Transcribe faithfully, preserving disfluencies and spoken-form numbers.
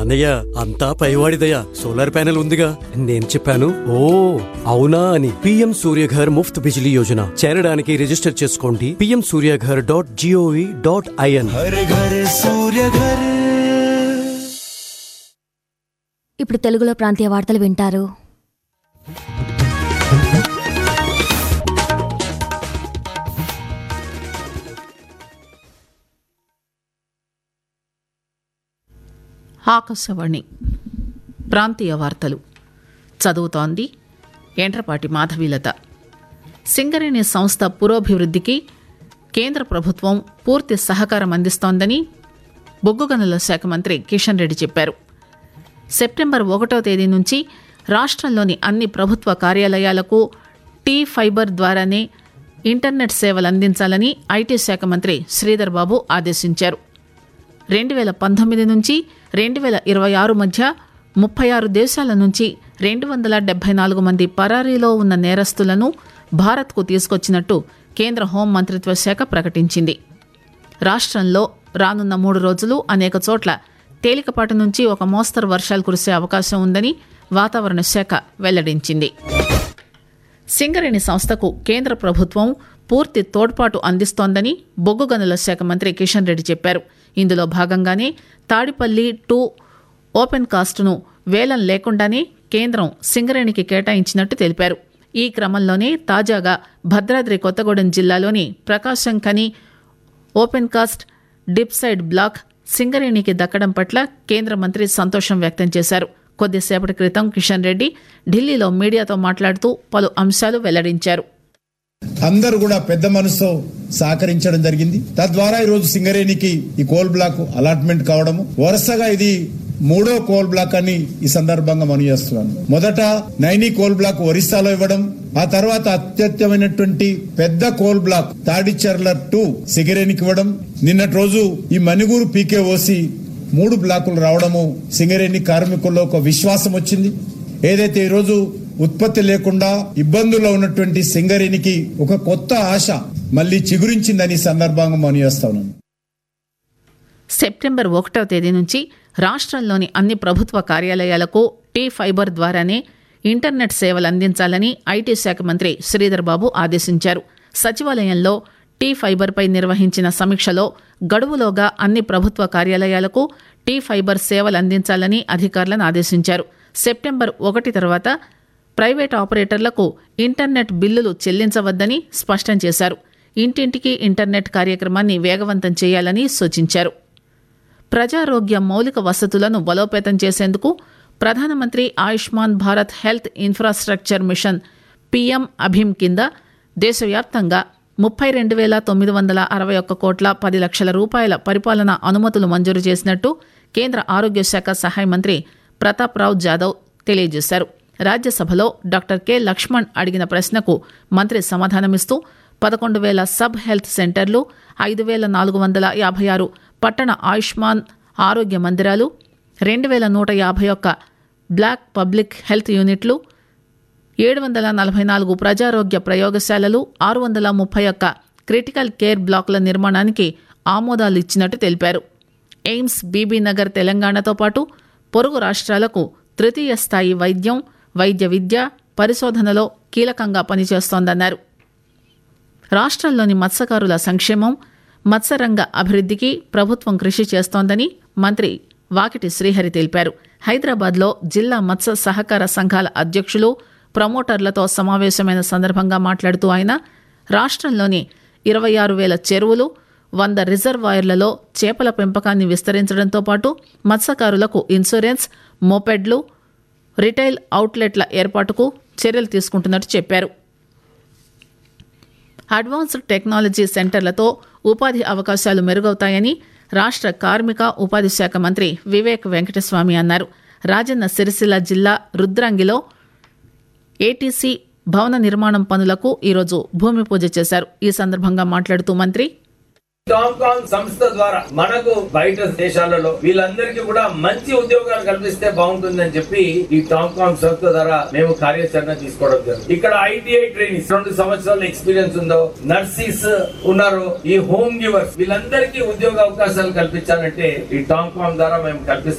అన్నయ్య అంతా పైవాడిదయ్యా. Solar panel ఉందిగా. నేను చెప్పాను ఓ అవునా అని. పిఎం సూర్యఘర్ ముఫ్త్ బిజిలీ యోజన చేరడానికి రిజిస్టర్ చేసుకోండి PM Surya Ghar dot GOV dot IN. ఇప్పుడు తెలుగులో ప్రాంతీయ వార్తలు వింటారు. ఆకాశవాణి ప్రాంతీయ వార్తలు చదువుతోంది ఎండ్రపాటి మాధవీలత. సింగరేణి సంస్థ పురోభివృద్ధికి కేంద్ర ప్రభుత్వం పూర్తి సహకారం అందిస్తోందని బొగ్గు గనుల శాఖ మంత్రి కిషన్ రెడ్డి చెప్పారు. సెప్టెంబర్ ఒకటో తేదీ నుంచి రాష్ట్రంలోని అన్ని ప్రభుత్వ కార్యాలయాలకు టీ ఫైబర్ ద్వారానే ఇంటర్నెట్ సేవలు అందించాలని ఐటీ శాఖ మంత్రి శ్రీధర్ బాబు ఆదేశించారు. రెండు వేల పంతొమ్మిది నుంచి రెండు వేల ఇరవై ఆరు మధ్య ముప్పై ఆరు దేశాల నుంచి రెండు వందల డెబ్బై నాలుగు మంది పరారీలో ఉన్న నేరస్తులను భారత్కు తీసుకొచ్చినట్టు కేంద్ర హోం మంత్రిత్వ శాఖ ప్రకటించింది. రాష్ట్రంలో రానున్న మూడు రోజులు అనేక చోట్ల తేలికపాటి నుంచి ఒక మోస్తరు వర్షాలు కురిసే అవకాశం ఉందని వాతావరణ శాఖ వెల్లడించింది. సింగరేణి సంస్థకు కేంద్ర ప్రభుత్వం పూర్తి తోడ్పాటు అందిస్తోందని బొగ్గు గనుల శాఖ మంత్రి కిషన్ రెడ్డి చెప్పారు. ఇందులో భాగంగానే తాడిపల్లి టూ ఓపెన్ కాస్ట్ను వేలం లేకుండానే కేంద్రం సింగరేణికి కేటాయించినట్టు తెలిపారు. ఈ క్రమంలోనే తాజాగా భద్రాద్రి కొత్తగూడెం జిల్లాలోని ప్రకాశం Khani open cast dip side black సింగరేణికి దక్కడం పట్ల కేంద్ర మంత్రి సంతోషం వ్యక్తం చేశారు. కొద్దిసేపటి క్రితం కిషన్ రెడ్డి ఢిల్లీలో మీడియాతో మాట్లాడుతూ పలు అంశాలు వెల్లడించారు. అందరూ కూడా పెద్ద మనసుతో సహకరించడం జరిగింది. తద్వారా ఈ రోజు సింగరేణికి ఈ కోల్ బ్లాక్ అలాట్మెంట్ కావడము, వరుసగా ఇది మూడో కోల్ బ్లాక్ అని ఈ సందర్భంగా మనం చేస్తున్నాను. మొదట నైని కోల్ బ్లాక్ ఒరిస్సాలో ఇవ్వడం, ఆ తర్వాత అత్యధికమైనటువంటి పెద్ద కోల్ బ్లాక్ తాడిచెర్ల టూ సింగరేణికి ఇవ్వడం, నిన్నటి రోజు ఈ మణిగూరు పీకేఓసి మూడు బ్లాకులు రావడము సింగరేణి కార్మికుల్లో ఒక విశ్వాసం వచ్చింది. ఏదైతే ఈ రోజు ఉత్పత్తి లేకుండా ఇబ్బందుల్లో ఉన్నటువంటి సింగరేణికి ఒక కొత్త ఆశ మళ్లీ చిగురించిందని సందర్భంగా మనం చేస్తా ఉన్నాం. సెప్టెంబర్ ఒకటవ తేదీ నుంచి రాష్ట్రంలోని అన్ని ప్రభుత్వ కార్యాలయాలకు టీ ఫైబర్ ద్వారానే ఇంటర్నెట్ సేవలు అందించాలని ఐటీ శాఖ మంత్రి శ్రీధర్ బాబు ఆదేశించారు. సచివాలయంలో టీ ఫైబర్పై నిర్వహించిన సమీక్షలో గడువులోగా అన్ని ప్రభుత్వ కార్యాలయాలకు టీ ఫైబర్ సేవలు అందించాలని అధికారులను ఆదేశించారు. సెప్టెంబర్ ఒకటి తర్వాత ప్రైవేట్ ఆపరేటర్లకు ఇంటర్నెట్ బిల్లులు చెల్లించవద్దని స్పష్టం చేశారు. ఇంటింటికి ఇంటర్నెట్ కార్యక్రమాన్ని వేగవంతం చేయాలని సూచించారు. ప్రజారోగ్య మౌలిక వసతులను బలోపేతం చేసేందుకు ప్రధానమంత్రి Ayushman Bharat health infrastructure machine PM అభిమ్ కింద దేశవ్యాప్తంగా ముప్పై రెండు వేల తొమ్మిది వందల అరవై ఒక్క కోట్ల పది లక్షల రూపాయల పరిపాలనా అనుమతులు మంజూరు చేసినట్టు కేంద్ర ఆరోగ్య శాఖ సహాయ మంత్రి ప్రతాప్ రావ్ జాదవ్ తెలియజేశారు. రాజ్యసభలో డాక్టర్ కె లక్ష్మణ్ అడిగిన ప్రశ్నకు మంత్రి సమాధానమిస్తూ పదకొండు వేల సబ్ హెల్త్ సెంటర్లు, ఐదు వేల నాలుగు వందల యాభై ఆరు పట్టణ ఆయుష్మాన్ ఆరోగ్య మందిరాలు, రెండు వేల నూట యాభై ఒక్క బ్లాక్ పబ్లిక్ హెల్త్ యూనిట్లు, ఏడు వందల నలభై నాలుగు ప్రజారోగ్య ప్రయోగశాలలు, ఆరు వందల ముప్పై ఒక్క క్రిటికల్ కేర్ బ్లాకుల నిర్మాణానికి ఆమోదాలు ఇచ్చినట్టు తెలిపారు. ఎయిమ్స్ బీబీనగర్ తెలంగాణతో పాటు పొరుగు రాష్ట్రాలకు తృతీయ స్థాయి వైద్యం, వైద్య విద్య, పరిశోధనలో కీలకంగా పనిచేస్తోందన్నారు. రాష్ట్రంలోని మత్స్యకారుల సంక్షేమం, మత్స్యరంగ అభివృద్ధికి ప్రభుత్వం కృషి చేస్తోందని మంత్రి వాకిటి శ్రీహరి తెలిపారు. హైదరాబాద్లో జిల్లా మత్స్య సహకార సంఘాల అధ్యక్షులు, ప్రమోటర్లతో సమావేశమైన సందర్భంగా మాట్లాడుతూ ఆయన రాష్ట్రంలోని ఇరవై ఆరు వేల చెరువులు, వంద రిజర్వాయర్లలో చేపల పెంపకాన్ని విస్తరించడంతో పాటు మత్స్యకారులకు ఇన్సూరెన్స్, మోపెడ్లు, రిటైల్ అవుట్లెట్ల ఏర్పాటుకు చర్యలు తీసుకుంటున్నట్టు చెప్పారు. అడ్వాన్స్డ్ టెక్నాలజీ సెంటర్లతో ఉపాధి అవకాశాలు మెరుగవుతాయని రాష్ట్ర కార్మిక ఉపాధి శాఖ మంత్రి వివేక్ వెంకటస్వామి అన్నారు. రాజన్న సిరిసిల్ల జిల్లా రుద్రంగిలో ఏటీసీ భవన నిర్మాణం పనులకు ఈరోజు భూమి పూజ చేశారు. ఈ సందర్భంగా మాట్లాడుతూ మంత్రి టాంకాంగ్ సంస్థ ద్వారా మనకు బయట దేశాలలో వీళ్ళందరికీ కూడా మంచి ఉద్యోగాలు కల్పిస్తే బాగుంటుందని చెప్పి ఈ టాంకాంగ్ సంస్థ ద్వారా మేము కార్యాచరణ తీసుకోవడం జరిగింది. ఇక్కడ ఐటీఐ ట్రైనింగ్ రెండు సంవత్సరాల ఎక్స్పీరియన్స్ ఉందో, నర్సీస్ ఉన్నారు, ఈ హోమ్ గివర్స్ వీళ్ళందరికీ ఉద్యోగ అవకాశాలు కల్పించాలంటే ఈ టాంకాంగ్ ద్వారా మేము కల్పిస్తాం.